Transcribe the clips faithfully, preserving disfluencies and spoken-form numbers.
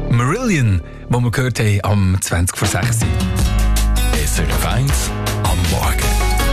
Marillion, wo wir gehört haben am zwanzig vor sechs. S R F eins am Morgen.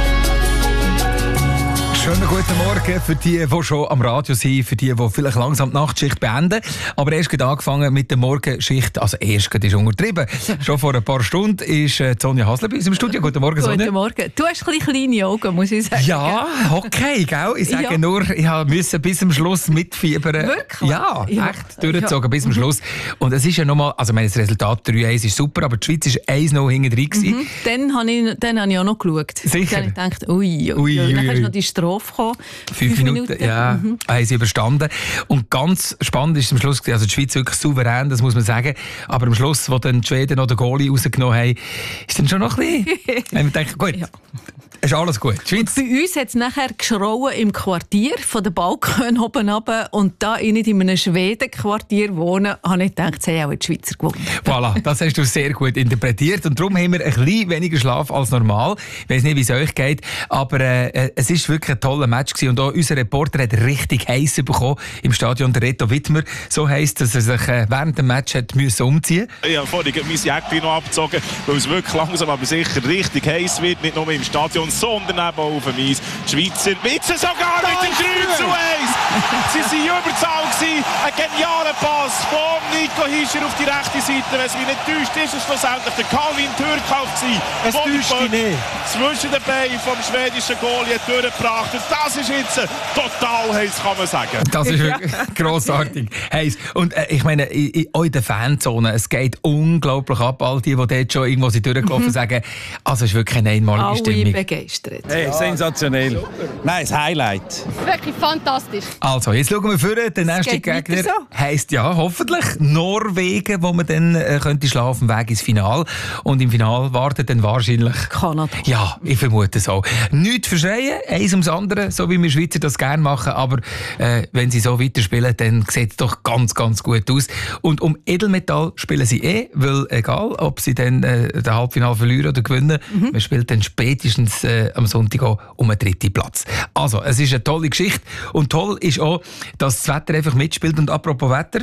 Schönen guten Morgen für die, die schon am Radio sind, für die, die vielleicht langsam die Nachtschicht beenden. Aber erst gerade angefangen mit der Morgenschicht, also erst gerade ist untertrieben. Schon vor ein paar Stunden ist äh, Sonja Hasler bei uns im Studio. Guten Morgen, Sonja. Guten Morgen. Du hast ein bisschen kleine Augen, muss ich sagen. Ja, okay, gell? Ich sage ja. nur, ich musste bis zum Schluss mitfiebern. Wirklich? Ja, ja. echt durchgezogen ja. bis zum Schluss. Und es ist ja nochmal, also ich meine, das Resultat drei eins ist super, aber die Schweiz war eins null hinten drin. Mhm. Dann habe ich, dann habe ich auch noch geschaut. Sicher? Dann habe ich gedacht, ui, ui, ui. ui. Dann hast du noch die Strophe gekommen. Fünf, Fünf Minuten, Minuten, ja, mhm. haben sie überstanden. Und ganz spannend ist am Schluss, also die Schweiz wirklich souverän, das muss man sagen. Aber am Schluss, wo dann die Schweden noch den Goalie rausgenommen haben, ist dann schon noch ein bisschen... wenn man denkt, gut, ja. ist alles gut. Bei uns hat es nachher geschrauen im Quartier, von den Balkon oben runter. Und da ich nicht in einem Schweden-Quartier wohne, habe ich gedacht, sie haben auch die Schweizer gewonnen. Voilà, das hast du sehr gut interpretiert. Und darum haben wir ein bisschen weniger Schlaf als normal. Ich weiss nicht, wie es euch geht, aber äh, es war wirklich ein toller Match gewesen. Und auch unser Reporter hat richtig heiß bekommen im Stadion, der Reto Wittmer. So heisst, dass er sich äh, während dem Match hat müssen umziehen musste. Ich habe vorhin mein Jäckchen noch abgezogen, weil es wirklich langsam aber sicher richtig heiß wird. Nicht nur im Stadion, sondern eben auch auf dem Eis. Die Schweizer Witze sogar mit dem drei zu eins. Sie waren Überzahl gewesen. Ein genialer Pass von Nico Hischer auf die rechte Seite. Wenn es mich nicht täuscht, ist es schlussendlich der Calvin Türkauf gewesen. Es täuscht dich nicht. Zwischen den Beinen vom schwedischen Goalie durchgebracht. Und das ist jetzt total heiß, kann man sagen. Das ist wirklich grossartig heiß. Und äh, ich meine, auch in der Fanzone, es geht unglaublich ab. All die, die dort schon irgendwo sind durchgelaufen, mhm. sagen, also es ist wirklich eine einmalige Alle Stimmung. begeistert. Hey, sensationell. Nein, das Highlight. Wirklich fantastisch. Also, jetzt schauen wir vor. Der nächste Gegner so. heisst ja hoffentlich Norwegen, wo man dann äh, könnte schlafen auf dem Weg ins Finale. Und im Finale wartet dann wahrscheinlich Kanada. Ja, ich vermute so. Nichts verschreien, eins ums andere, so wie wir Schweizer das gerne machen. Aber äh, wenn sie so weiterspielen, dann sieht es doch ganz, ganz gut aus. Und um Edelmetall spielen sie eh, weil egal, ob sie dann äh, den Halbfinale verlieren oder gewinnen, mhm. man spielt dann spätestens äh, am Sonntag auch um einen dritten Platz. Also, es ist eine tolle Geschichte. Und toll ist auch, dass das Wetter einfach mitspielt. Und apropos Wetter...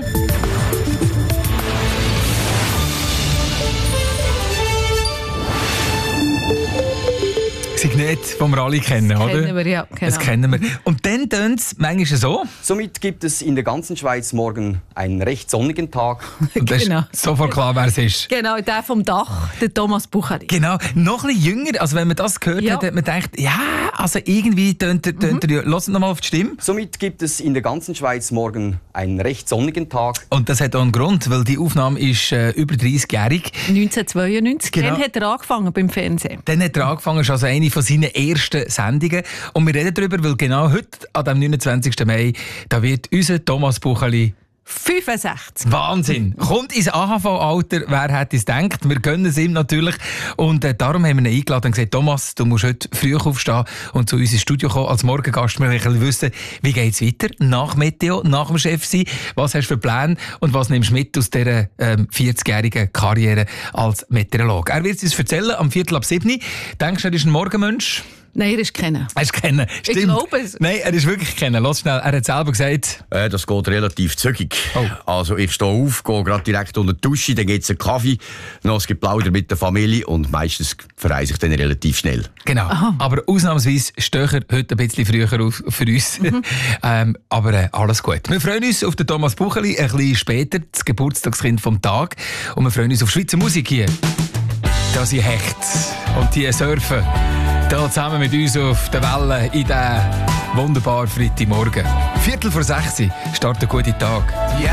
Signet, die wir alle kennen, das oder? Kennen wir, ja, genau. Das kennen wir. Und dann tönt es manchmal so. Somit gibt es in der ganzen Schweiz morgen einen recht sonnigen Tag. Und das genau. ist sofort klar, wer es ist. Genau, der vom Dach, der Thomas Bucheri. Genau, noch ein bisschen jünger. Also wenn man das gehört ja. hat, hat man gedacht, ja, also irgendwie tönt er, tönt er ja. Hört noch mal auf die Stimme. Somit gibt es in der ganzen Schweiz morgen einen recht sonnigen Tag. Und das hat auch einen Grund, weil die Aufnahme ist äh, über dreißigjährig. neunzehnhundertzweiundneunzig. Genau. Dann hat er angefangen beim Fernsehen. Dann hat er angefangen, schon also eine von seinen ersten Sendungen. Und wir reden darüber, weil genau heute, an dem neunundzwanzigsten Mai, da wird unser Thomas Bucheli fünfundsechzig. Wahnsinn! Kommt ins A H V-Alter, wer hätte es gedacht? Wir gönnen es ihm natürlich. Und äh, darum haben wir ihn eingeladen und gesagt, Thomas, du musst heute früh aufstehen und zu uns ins Studio kommen als Morgengast. Wir wollen wissen, wie geht es weiter nach Meteo, nach dem Chef sein? Was hast du für Pläne und was nimmst du mit aus dieser ähm, vierzigjährigen Karriere als Meteorologe? Er wird es uns erzählen am Viertel ab sieben. Denkst du, er ist ein Morgenmensch? Nein, er ist kennen. Er ist kennen. Stimmt. Ich glaube es. Nein, er ist wirklich kennen. Lass schnell. Er hat selber gesagt... Äh, das geht relativ zügig. Oh. Also ich stehe auf, gehe gerade direkt unter die Dusche, dann gibt es einen Kaffee, noch ein Geplauder mit der Familie und meistens verreise ich dann relativ schnell. Genau. Aha. Aber ausnahmsweise stehe ich heute ein bisschen früher auf für uns. Mhm. ähm, aber äh, alles gut. Wir freuen uns auf den Thomas Bucheli, ein bisschen später, das Geburtstagskind vom Tag. Und wir freuen uns auf Schweizer Musik hier. Da sind Hecht und die surfen. Da zusammen mit uns auf der Welle in diesen wunderbaren Freitagmorgen. Viertel vor sechs startet ein guter Tag. Yeah.